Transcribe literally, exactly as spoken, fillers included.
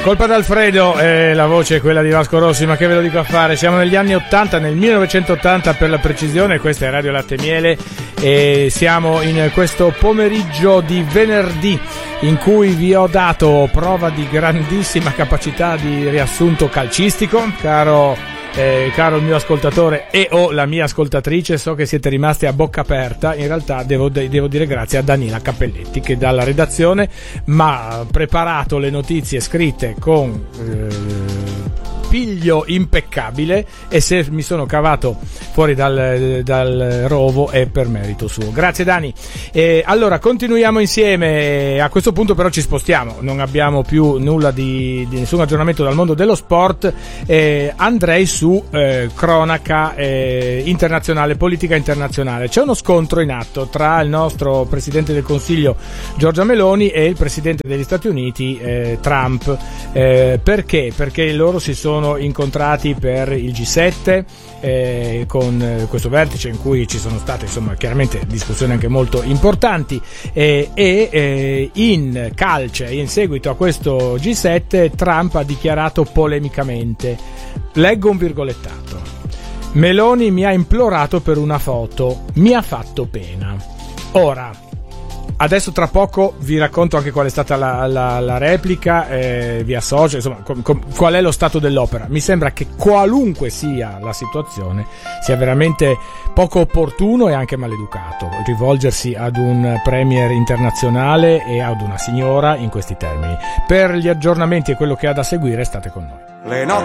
Colpa d'Alfredo, eh, la voce è quella di Vasco Rossi, ma che ve lo dico a fare? Siamo negli anni ottanta, nel millenovecentottanta per la precisione, questa è Radio Latte e Miele e siamo in questo pomeriggio di venerdì in cui vi ho dato prova di grandissima capacità di riassunto calcistico, caro... Eh, caro il mio ascoltatore e o la mia ascoltatrice, so che siete rimasti a bocca aperta. In realtà devo, devo dire grazie a Daniela Cappelletti che dalla redazione mi ha preparato le notizie scritte con eh, piglio impeccabile, e se mi sono cavato fuori dal, dal rovo è per merito suo. Grazie Dani. Eh, allora continuiamo insieme. A questo punto però ci spostiamo, non abbiamo più nulla di, di nessun aggiornamento dal mondo dello sport. Eh, andrei su eh, cronaca eh, internazionale, politica internazionale. C'è uno scontro in atto tra il nostro Presidente del Consiglio Giorgia Meloni e il Presidente degli Stati Uniti eh, Trump. Eh, perché? Perché loro si sono incontrati per il G sette eh, con eh, questo vertice in cui ci sono state insomma chiaramente discussioni anche molto importanti eh, e eh, in calce, in seguito a questo G sette, Trump ha dichiarato polemicamente, leggo un virgolettato: Meloni mi ha implorato per una foto, mi ha fatto pena. Ora adesso tra poco vi racconto anche qual è stata la, la, la replica eh, via social, insomma com, com, qual è lo stato dell'opera. Mi sembra che qualunque sia la situazione sia veramente poco opportuno e anche maleducato rivolgersi ad un premier internazionale e ad una signora in questi termini. Per gli aggiornamenti e quello che ha da seguire state con noi. Le